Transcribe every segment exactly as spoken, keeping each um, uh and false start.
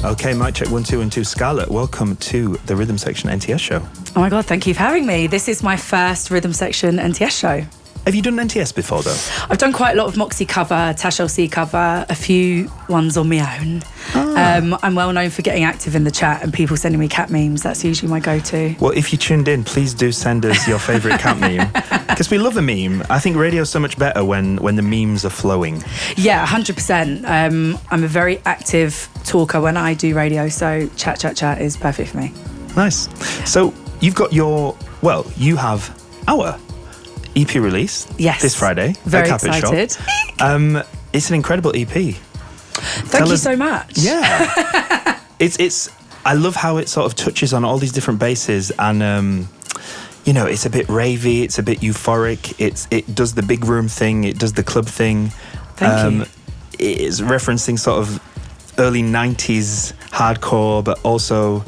Okay, mic check one, two, and two. Scarlett, welcome to the Rhythm Section N T S show. Oh my God, thank you for having me. This is my first Rhythm Section N T S show. Have you done N T S before, though? I've done quite a lot of Moxie cover, Tash L C cover, a few ones on my own. Ah. Um, I'm well known for getting active in the chat and people sending me cat memes. That's usually my go-to. Well, if you tuned in, please do send us your favourite cat meme. Because we love a meme. I think radio's so much better when, when the memes are flowing. Yeah, one hundred percent. Um, I'm a very active talker when I do radio, so chat, chat, chat is perfect for me. Nice. So you've got your, well, you have our E P release yes. this Friday. Very at Carpet excited. Shop. Um, it's an incredible E P. Thank Tell you us, so much. Yeah. it's, it's, I love how it sort of touches on all these different bases and, um, you know, it's a bit ravey, it's a bit euphoric, it's it does the big room thing, it does the club thing. Thank um, you. It is referencing sort of early nineties hardcore, but also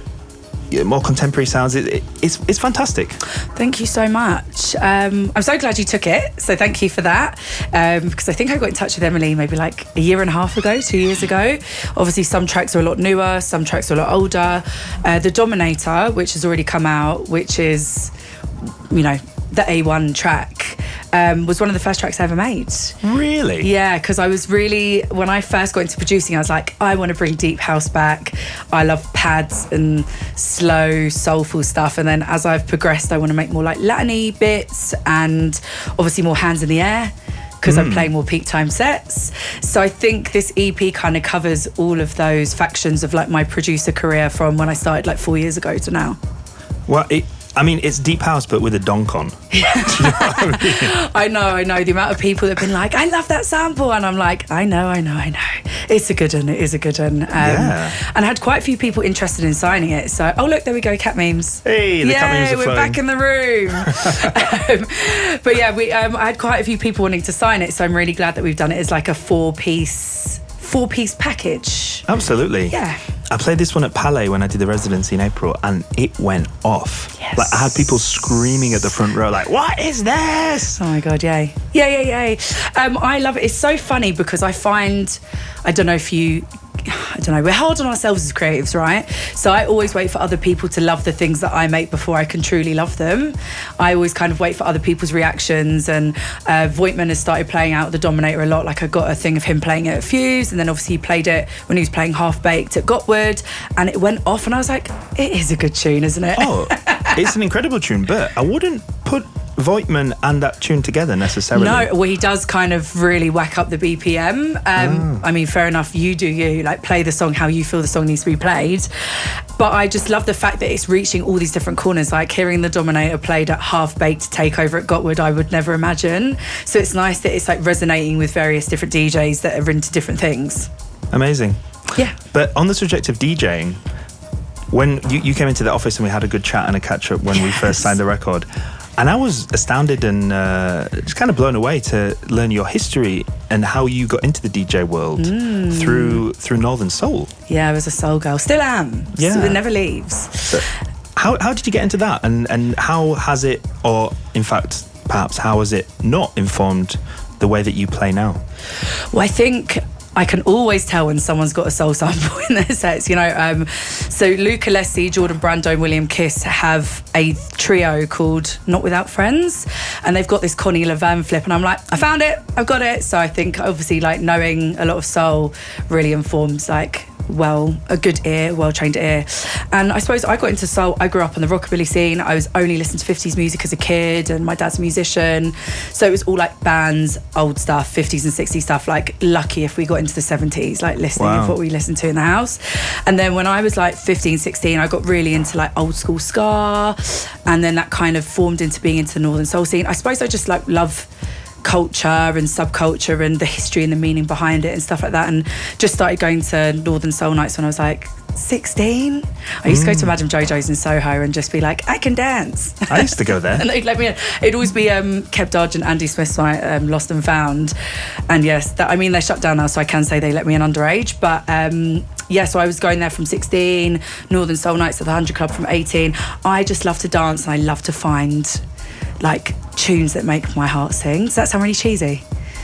more contemporary sounds. It, it, it's it's fantastic. Thank you so much. Um, I'm so glad you took it. So thank you for that. Um, because I think I got in touch with Emily maybe like a year and a half ago, two years ago. Obviously, some tracks are a lot newer, some tracks are a lot older. Uh, the Dominator, which has already come out, which is, you know, the A one track, um, was one of the first tracks I ever made. Really? Yeah, because I was really, when I first got into producing, I was like, I want to bring deep house back. I love pads and slow, soulful stuff. And then as I've progressed, I want to make more like Latin-y bits and obviously more hands in the air because mm. I'm playing more peak time sets. So I think this E P kind of covers all of those factions of like my producer career from when I started like four years ago to now. Well, it I mean, it's deep house, but with a donk on. Yeah. Do you know what I mean? I know, I know. The amount of people that have been like, I love that sample. And I'm like, I know, I know, I know. It's a good one. It is a good one. Um, yeah. And I had quite a few people interested in signing it. So, oh, look, there we go, cat memes. Hey, the Yay, cat memes are we're flowing. back in the room. um, but yeah, we. Um, I had quite a few people wanting to sign it. So I'm really glad that we've done it as like a four-piece, four-piece package. Absolutely. Yeah. I played this one at Palais when I did the residency in April and it went off. Yes. Like I had people screaming at the front row like, what is this? Oh my God, yay. Yay, yay, yay. Um, I love it. It's so funny because I find, I don't know if you, I don't know, we're hard on ourselves as creatives, right? So I always wait for other people to love the things that I make before I can truly love them. I always kind of wait for other people's reactions, and uh, Voigtman has started playing out the Dominator a lot. Like I got a thing of him playing it at Fuse, and then obviously he played it when he was playing Half Baked at Gotwood, and it went off and I was like, it is a good tune, isn't it? Oh, it's an incredible tune, but I wouldn't put Voigtman and that tune together necessarily. No, well, he does kind of really whack up the B P M. Um, oh. I mean, fair enough, you do you, like play the song how you feel the song needs to be played. But I just love the fact that it's reaching all these different corners, like hearing the Dominator played at Half Baked Takeover at Gotwood, I would never imagine. So it's nice that it's like resonating with various different D Js that are into different things. Amazing. Yeah. But on the subject of DJing, when you, you came into the office and we had a good chat and a catch up when yes. we first signed the record, and I was astounded and uh, just kind of blown away to learn your history and how you got into the D J world mm. through through Northern Soul. Yeah, I was a soul girl. Still am. Yeah. So it never leaves. So how how did you get into that? And, and how has it, or in fact, perhaps how has it not informed the way that you play now? Well, I think I can always tell when someone's got a soul sample in their sets, you know. Um, so Luca Lessie, Jordan Brando and William Kiss have a trio called Not Without Friends, and they've got this Connie Lavan flip, and I'm like, I found it, I've got it. So I think obviously like knowing a lot of soul really informs like, well, a good ear, well-trained ear. And I suppose I got into soul, I grew up on the rockabilly scene. I was only listening to fifties music as a kid, and my dad's a musician. So it was all like bands, old stuff, fifties and sixties stuff, like lucky if we got into the seventies, like listening wow. of what we listened to in the house. And then when I was like fifteen, sixteen, I got really into like old school ska, and then that kind of formed into being into the Northern Soul scene. I suppose I just like love culture and subculture and the history and the meaning behind it and stuff like that, and just started going to Northern Soul nights when I was like sixteen. I used mm. to go to Madame Jojo's in Soho and just be like, I can dance. I used to go there. And they'd let me in. It'd always be um, Kev Dodge and Andy Smith's um, Lost and Found. And yes, that, I mean, they're shut down now, so I can say they let me in underage. But um, yeah, so I was going there from sixteen, Northern Soul nights at the one hundred Club from eighteen. I just love to dance, and I love to find like tunes that make my heart sing. Does that sound really cheesy?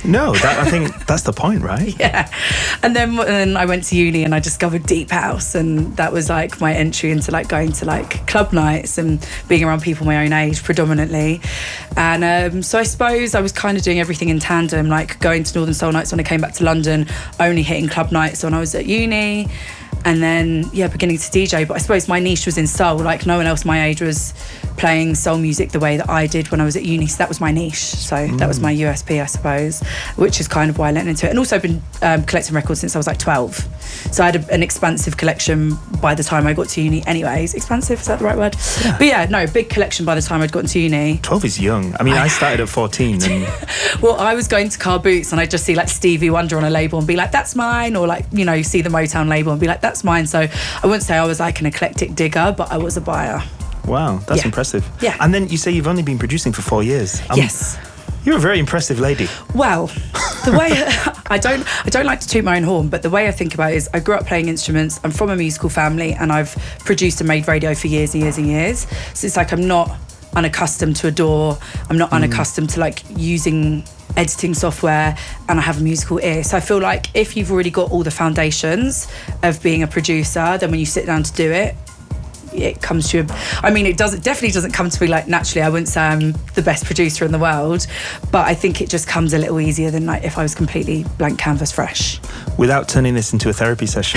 No, that, I think that's the point, right? Yeah. And then, and then I went to uni and I discovered Deep House, and that was like my entry into like going to like club nights and being around people my own age predominantly. And um, so I suppose I was kind of doing everything in tandem, like going to Northern Soul Nights when I came back to London, only hitting club nights when I was at uni. And then, yeah, beginning to D J. But I suppose my niche was in soul. Like, no one else my age was playing soul music the way that I did when I was at uni. So that was my niche. So mm. that was my U S P, I suppose, which is kind of why I went into it. And also I've been um, collecting records since I was like twelve. So I had a, an expansive collection by the time I got to uni anyways. Expansive, is that the right word? Yeah. But yeah, no, big collection by the time I'd gotten to uni. twelve is young. I mean, I started at fourteen. And... well, I was going to car boots and I'd just see like Stevie Wonder on a label and be like, that's mine. Or like, you know, see the Motown label and be like, that's mine. So I wouldn't say I was like an eclectic digger, but I was a buyer. Wow, that's yeah. impressive. Yeah. And then you say you've only been producing for four years. Um, yes. You're a very impressive lady. Well, the way I don't I don't like to toot my own horn, but the way I think about it is I grew up playing instruments. I'm from a musical family and I've produced and made radio for years and years and years. So it's like I'm not unaccustomed to a D A W. I'm not mm. unaccustomed to like using editing software, and I have a musical ear. So I feel like if you've already got all the foundations of being a producer, then when you sit down to do it, it comes to you. I mean, it doesn't definitely doesn't come to me like naturally. I wouldn't say I'm the best producer in the world, but I think it just comes a little easier than like if I was completely blank canvas fresh. Without turning this into a therapy session,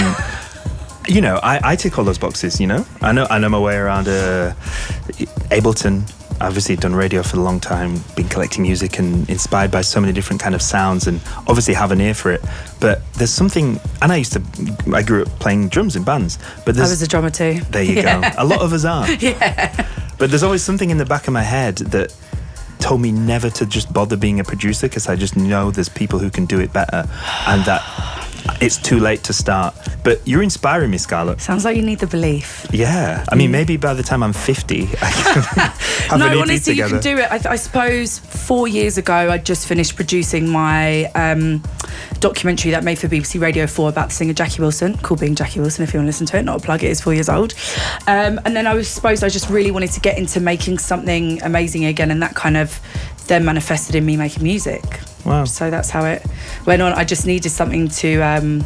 you know, I, I tick all those boxes. You know, I know I know my way around uh, Ableton. Obviously done radio for a long time, been collecting music and inspired by so many different kind of sounds, and obviously have an ear for it. But there's something, and I used to, I grew up playing drums in bands. But there's, I was a drummer too. There you yeah. go. A lot of us are. Yeah. But there's always something in the back of my head that told me never to just bother being a producer, because I just know there's people who can do it better, and that it's too late to start. But you're inspiring me, Scarlett. Sounds like you need the belief. Yeah. I mean, maybe by the time I'm fifty, I can have no, an E P honestly, together. you can do it. I, th- I suppose four years ago, I just finished producing my um, documentary that made for B B C Radio four about the singer Jackie Wilson, called Being Jackie Wilson, if you want to listen to it. Not a plug, it is four years old. Um, and then I was suppose I just really wanted to get into making something amazing again, and that kind of then manifested in me making music. Wow. So that's how it went on. I just needed something to um,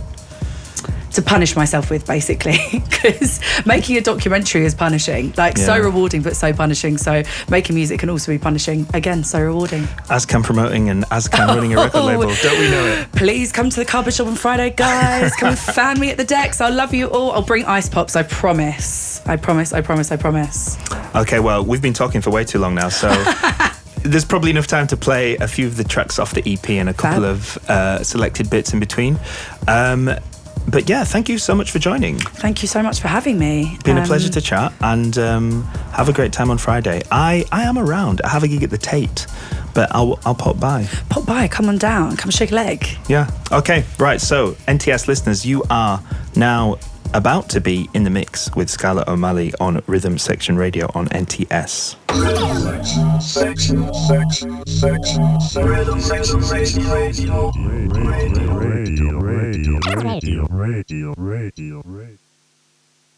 to punish myself with, basically, because making a documentary is punishing, like yeah. so rewarding but so punishing. So making music can also be punishing, again, so rewarding. As can promoting and as can running a record label, don't we know it? Please come to the Carpet Shop on Friday, guys. Come and fan me at the decks. I'll love you all. I'll bring ice pops, I promise. I promise, I promise, I promise. Okay, well, we've been talking for way too long now, so there's probably enough time to play a few of the tracks off the E P and a couple Fab. of uh, selected bits in between. Um, but yeah, thank you so much for joining. Thank you so much for having me. It's been um, a pleasure to chat, and um, have a great time on Friday. I, I am around. I have a gig at the Tate, but I'll I'll pop by. Pop by, come on down, come shake a leg. Yeah. Okay, right. So, N T S listeners, you are now about to be in the mix with Scarlett O'Malley on Rhythm Section Radio on N T S. Rhythm Section, section, section, section, Rhythm Section, section, radio, radio, radio, radio, radio, radio, radio, radio, radio.